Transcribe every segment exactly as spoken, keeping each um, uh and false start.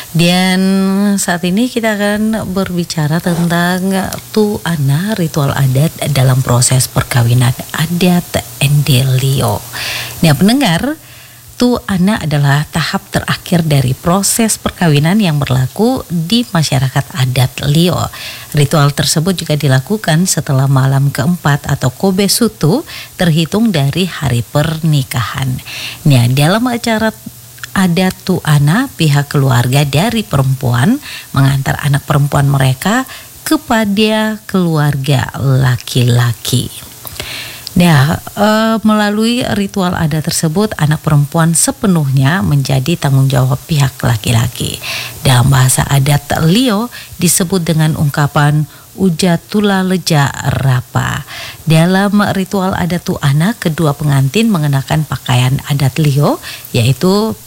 Dan saat ini kita akan berbicara tentang tu ana ritual adat dalam proses perkawinan adat Endelio. Nah pendengar, tu ana adalah tahap terakhir dari proses perkawinan yang berlaku di masyarakat adat Lio. Ritual tersebut juga dilakukan setelah malam keempat atau Kobe Sutu terhitung dari hari pernikahan. Nah dalam acara adat tu ana, pihak keluarga dari perempuan mengantar anak perempuan mereka kepada keluarga laki-laki. Nah, e, melalui ritual adat tersebut, anak perempuan sepenuhnya menjadi tanggung jawab pihak laki-laki. Dalam bahasa adat Lio disebut dengan ungkapan Ujatula Leja Rapa. Dalam ritual adat tu ana, kedua pengantin mengenakan pakaian adat Lio, yaitu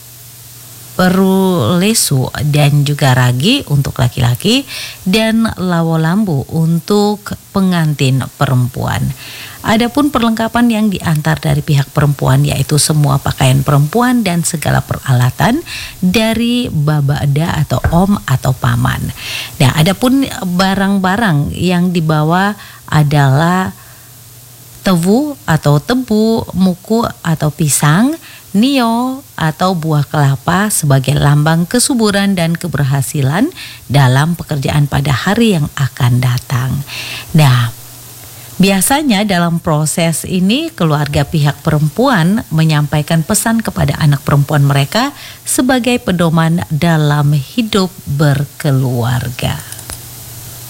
perulesu dan juga ragi untuk laki-laki dan lawolambu untuk pengantin perempuan. Adapun perlengkapan yang diantar dari pihak perempuan yaitu semua pakaian perempuan dan segala peralatan dari babada atau om atau paman. Nah, adapun barang-barang yang dibawa adalah tebu atau tebu, muku atau pisang, nio atau buah kelapa sebagai lambang kesuburan dan keberhasilan dalam pekerjaan pada hari yang akan datang. Nah, biasanya dalam proses ini keluarga pihak perempuan menyampaikan pesan kepada anak perempuan mereka sebagai pedoman dalam hidup berkeluarga.